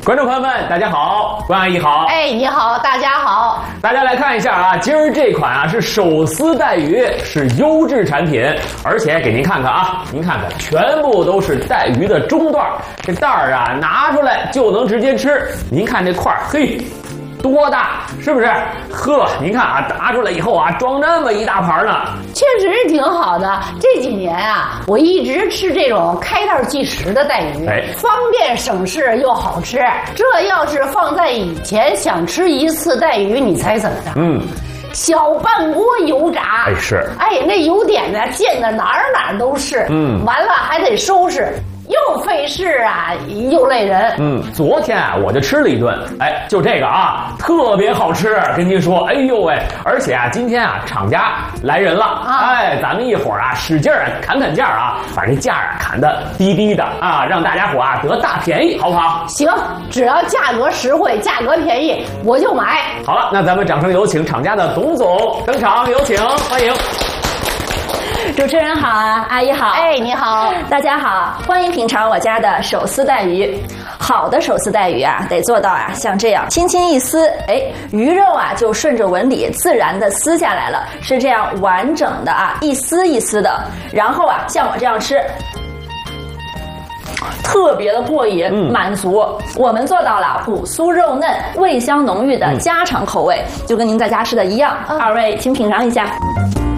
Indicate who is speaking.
Speaker 1: 观众朋友们，大家好，关阿姨好。
Speaker 2: 哎，你好，大家好。
Speaker 1: 大家来看一下啊，今儿这款啊是手撕带鱼，是优质产品，而且给您看看啊，您看看，全部都是带鱼的中段，这袋儿啊拿出来就能直接吃。您看这块儿，嘿。多大，是不是？呵，您看啊，拿出来以后啊，装这么一大盘呢，
Speaker 2: 确实是挺好的。这几年啊，我一直吃这种开袋即食的带鱼，方便省事又好吃。这要是放在以前，想吃一次带鱼，你猜怎么着？小半锅油炸，
Speaker 1: 是，
Speaker 2: 那油点呢溅的哪儿都是，完了还得收拾。又费事啊，又累人。
Speaker 1: 昨天啊，我就吃了一顿，就这个啊，特别好吃，跟您说，哎呦喂！而且啊，今天啊，厂家来人了，咱们一会儿啊，使劲啊，砍价啊，把这价啊砍得低低的啊，让大家伙啊得大便宜，好不好？
Speaker 2: 行，只要价格实惠、价格便宜，我就买。
Speaker 1: 好了，那咱们掌声有请厂家的董总登场，有请，欢迎。
Speaker 3: 主持人好啊，阿姨好。
Speaker 2: 哎，你好，
Speaker 3: 大家好，欢迎品尝我家的手撕带鱼。好的手撕带鱼啊，得做到啊，像这样轻轻一撕，鱼肉啊就顺着纹理自然的撕下来了，是这样完整的啊，一丝一丝的。然后啊，像我这样吃。特别的过瘾，满足。我们做到了骨酥肉嫩、味香浓郁的家常口味，就跟您在家吃的一样。二位请品尝一下。